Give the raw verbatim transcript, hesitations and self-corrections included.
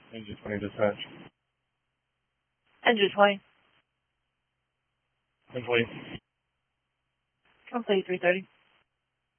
Engine twenty dispatch. Engine twenty. Complete. Complete three thirty.